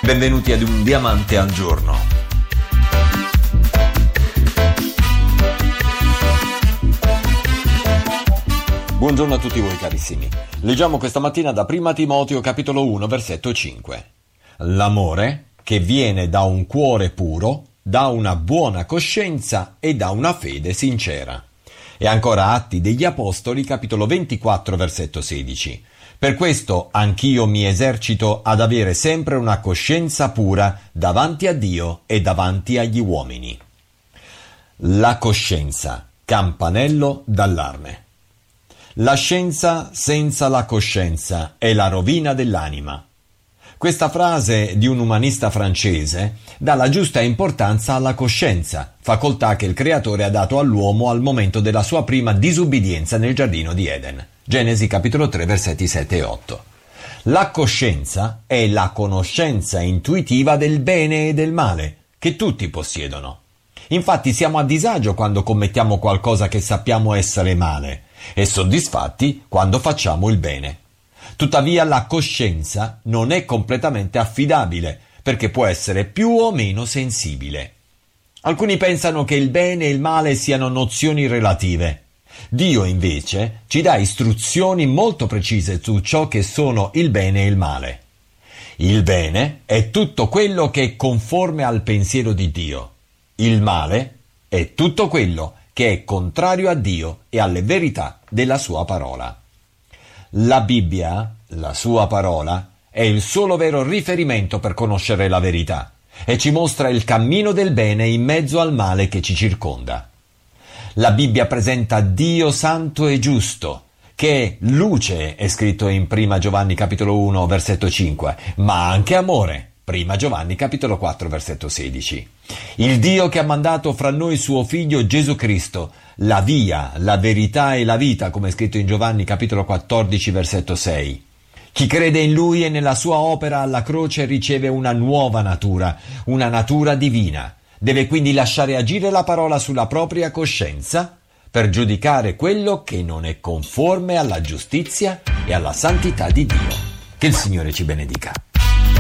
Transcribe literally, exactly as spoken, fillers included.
Benvenuti ad Un Diamante al Giorno. Buongiorno a tutti voi carissimi. Leggiamo questa mattina da Prima Timoteo capitolo uno versetto cinque. L'amore che viene da un cuore puro, da una buona coscienza e da una fede sincera. E ancora Atti degli Apostoli capitolo ventiquattro versetto sedici. Per questo anch'io mi esercito ad avere sempre una coscienza pura davanti a Dio e davanti agli uomini. La coscienza, campanello d'allarme. La scienza senza la coscienza è la rovina dell'anima. Questa frase di un umanista francese dà la giusta importanza alla coscienza, facoltà che il Creatore ha dato all'uomo al momento della sua prima disubbidienza nel giardino di Eden. Genesi capitolo tre versetti sette e otto. La coscienza è la conoscenza intuitiva del bene e del male che tutti possiedono. Infatti siamo a disagio quando commettiamo qualcosa che sappiamo essere male e soddisfatti quando facciamo il bene. Tuttavia la coscienza non è completamente affidabile perché può essere più o meno sensibile. Alcuni pensano che il bene e il male siano nozioni relative. Dio invece ci dà istruzioni molto precise su ciò che sono il bene e il male. Il bene è tutto quello che è conforme al pensiero di Dio. Il male è tutto quello che è contrario a Dio e alle verità della sua parola. La Bibbia, la sua parola, è il solo vero riferimento per conoscere la verità e ci mostra il cammino del bene in mezzo al male che ci circonda. La Bibbia presenta Dio santo e giusto, che è luce, è scritto in Prima Giovanni capitolo uno versetto cinque, ma anche amore, Prima Giovanni capitolo quattro versetto sedici. Il Dio che ha mandato fra noi suo figlio Gesù Cristo, la via, la verità e la vita, come è scritto in Giovanni capitolo quattordici versetto sei. Chi crede in Lui e nella sua opera alla croce riceve una nuova natura, una natura divina. Deve quindi lasciare agire la parola sulla propria coscienza per giudicare quello che non è conforme alla giustizia e alla santità di Dio. Che il Signore ci benedica.